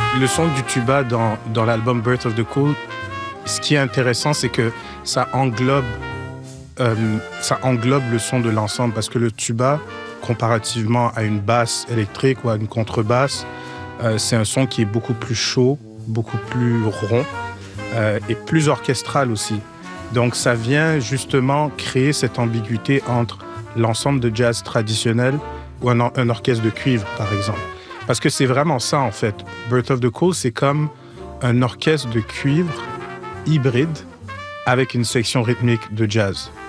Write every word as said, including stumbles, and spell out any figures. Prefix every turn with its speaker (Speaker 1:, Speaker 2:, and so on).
Speaker 1: Le son du tuba dans, dans l'album Birth of the Cool, ce qui est intéressant, c'est que ça englobe, euh, ça englobe le son de l'ensemble, parce que le tuba, comparativement à une basse électrique ou à une contrebasse, euh, c'est un son qui est beaucoup plus chaud, beaucoup plus rond euh, et plus orchestral aussi. Donc ça vient justement créer cette ambiguïté entre l'ensemble de jazz traditionnel ou un, un orchestre de cuivre, par exemple. Parce que c'est vraiment ça, en fait. Birth of the Cool, c'est comme un orchestre de cuivre hybride avec une section rythmique de jazz.